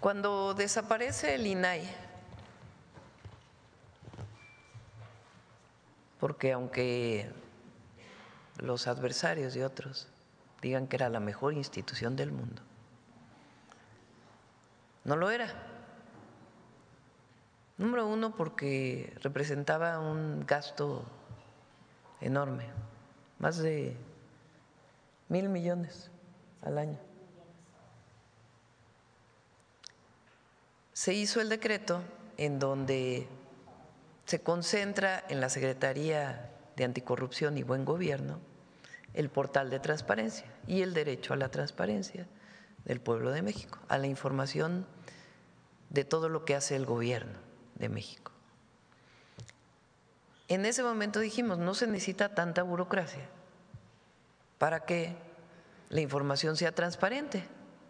Cuando desaparece el INAI, porque aunque los adversarios y otros digan que era la mejor institución del mundo, no lo era. Número uno, porque representaba un gasto enorme, más de 1,000 millones al año. Se hizo el decreto en donde se concentra en la Secretaría de Anticorrupción y Buen Gobierno el portal de transparencia y el derecho a la transparencia del pueblo de México, a la información de todo lo que hace el gobierno de México. En ese momento dijimos, no se necesita tanta burocracia para que la información sea transparente.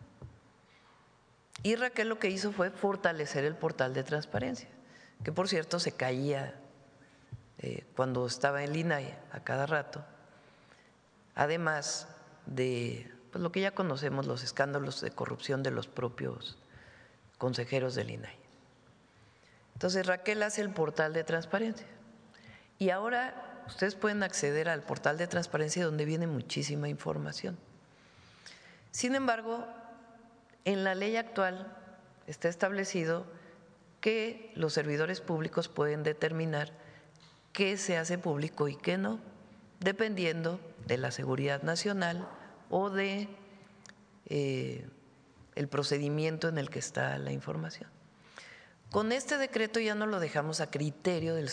Y Raquel lo que hizo fue fortalecer el portal de transparencia, que por cierto se caía cuando estaba en el INAI a cada rato, además de pues, lo que ya conocemos, los escándalos de corrupción de los propios consejeros del INAI. Entonces Raquel hace el portal de transparencia y ahora ustedes pueden acceder al portal de transparencia donde viene muchísima información. Sin embargo, en la ley actual está establecido que los servidores públicos pueden determinar qué se hace público y qué no, dependiendo de la seguridad nacional o de el procedimiento en el que está la información. Con este decreto ya no lo dejamos a criterio del